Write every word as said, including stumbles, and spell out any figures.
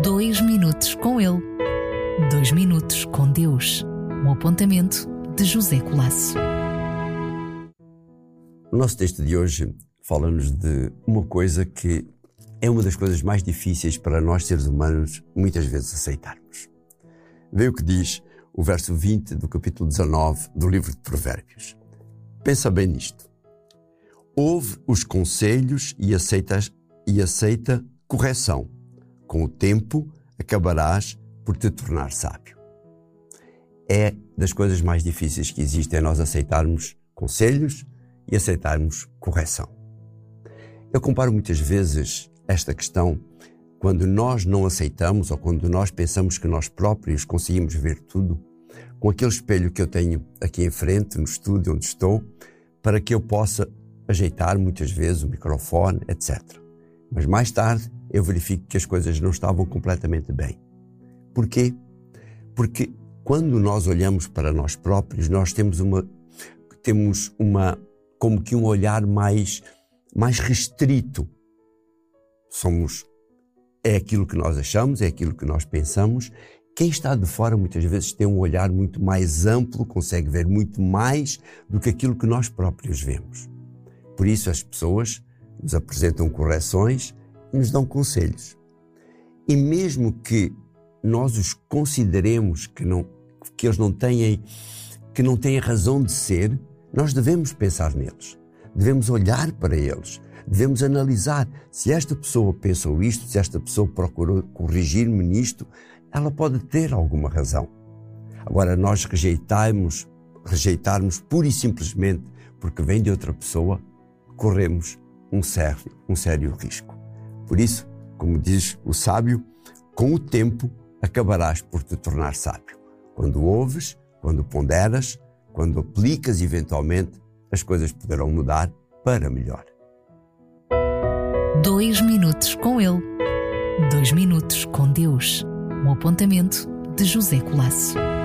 Dois minutos com ele. Dois minutos com Deus. Um apontamento de José Colasso. O nosso texto de hoje fala-nos de uma coisa que é uma das coisas mais difíceis para nós, seres humanos, muitas vezes aceitarmos. Vê o que diz o verso vinte do capítulo dezanove do livro de Provérbios. Pensa bem nisto. Ouve os conselhos e aceita, e aceita correção. Com o tempo, acabarás por te tornar sábio. É das coisas mais difíceis que existem, é nós aceitarmos conselhos e aceitarmos correção. Eu comparo muitas vezes esta questão quando nós não aceitamos ou quando nós pensamos que nós próprios conseguimos ver tudo, com aquele espelho que eu tenho aqui em frente, no estúdio onde estou, para que eu possa ajeitar muitas vezes o microfone, etcétera. Mas mais tarde eu verifico que as coisas não estavam completamente bem. Porquê? Porque quando nós olhamos para nós próprios, nós temos uma, temos uma como que um olhar mais, mais restrito. Somos, é aquilo que nós achamos, é aquilo que nós pensamos. Quem está de fora muitas vezes tem um olhar muito mais amplo, consegue ver muito mais do que aquilo que nós próprios vemos. Por isso as pessoas nos apresentam correções e nos dão conselhos. E mesmo que nós os consideremos que, não, que eles não têm, que não têm razão de ser, nós devemos pensar neles, devemos olhar para eles, devemos analisar se esta pessoa pensou isto, se esta pessoa procurou corrigir-me nisto, ela pode ter alguma razão. Agora, nós rejeitarmos, rejeitarmos pura e simplesmente porque vem de outra pessoa, corremos um sério, um sério risco. Por isso, como diz o sábio, com o tempo acabarás por te tornar sábio. Quando ouves, quando ponderas, quando aplicas eventualmente, as coisas poderão mudar para melhor. Dois minutos com ele. Dois minutos com Deus. Um apontamento de José Colasso.